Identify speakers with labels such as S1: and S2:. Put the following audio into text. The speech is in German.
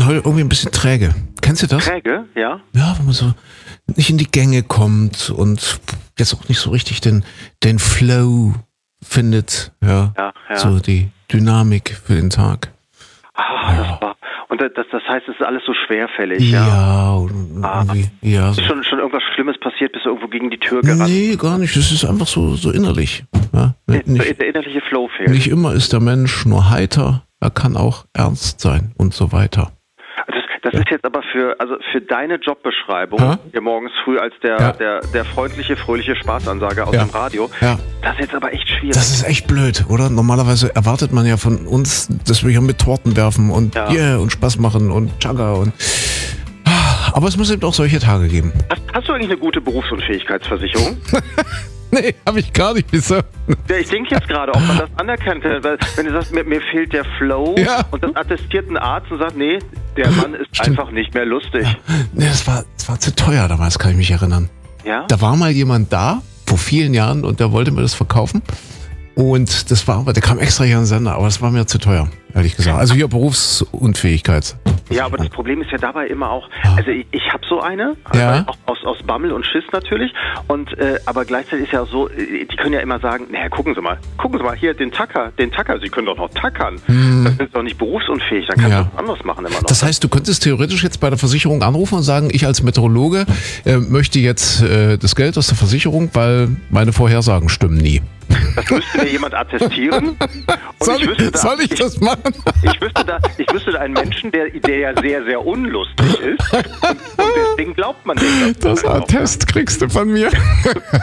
S1: bin heute irgendwie ein bisschen träge. Kennst du das?
S2: Träge, ja.
S1: Ja, wenn man so nicht in die Gänge kommt und jetzt auch nicht so richtig den Flow findet. Ja. So die Dynamik für den Tag.
S2: Das war. Und das heißt, es ist alles so schwerfällig,
S1: ja. Irgendwie,
S2: Ist schon irgendwas Schlimmes passiert, bist du irgendwo gegen die Tür gerannt?
S1: Nee, gar nicht. Das ist einfach so innerlich. Ja?
S2: Der innerliche Flow fehlt.
S1: Nicht immer ist der Mensch nur heiter, er kann auch ernst sein und so weiter.
S2: Das ist jetzt aber für deine Jobbeschreibung, hier morgens früh als der freundliche, fröhliche Spaßansager aus dem Radio, das ist jetzt aber echt schwierig. Das
S1: ist echt blöd, oder? Normalerweise erwartet man ja von uns, dass wir hier mit Torten werfen und und Spaß machen und Chagga und... Aber es muss eben auch solche Tage geben.
S2: Hast du eigentlich eine gute Berufsunfähigkeitsversicherung?
S1: Nee, habe ich gar nicht. Wieso?
S2: Ja, ich denke jetzt gerade, ob man das anerkennen kann. Weil, wenn du sagst, mir fehlt der Flow und das attestiert ein Arzt und sagt, nee, der Mann ist einfach nicht mehr lustig.
S1: Ja. Nee, das war zu teuer damals, kann ich mich erinnern.
S2: Ja?
S1: Da war mal jemand da, vor vielen Jahren, und der wollte mir das verkaufen. Und das war aber, der kam extra hier an den Sender, aber das war mir zu teuer, ehrlich gesagt. Also hier Berufsunfähigkeit.
S2: Ja, aber das Problem ist ja dabei immer auch, also ich habe so eine, auch aus Bammel und Schiss natürlich, und aber gleichzeitig ist ja auch so, die können ja immer sagen, naja, gucken Sie mal, hier den Tacker, Sie können doch noch tackern. Das sind doch nicht berufsunfähig, dann kannst du was anderes machen immer noch.
S1: Das heißt, du könntest theoretisch jetzt bei der Versicherung anrufen und sagen, ich als Meteorologe möchte jetzt das Geld aus der Versicherung, weil meine Vorhersagen stimmen nie.
S2: Das müsste mir jemand attestieren. Und
S1: soll ich das machen?
S2: Ich wüsste da einen Menschen, der ja sehr, sehr unlustig ist. Und deswegen glaubt man nicht.
S1: Das Attest kriegst du von mir.